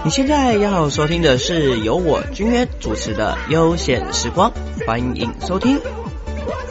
你现在要收听的是由我君约主持的悠闲时光，欢迎收听。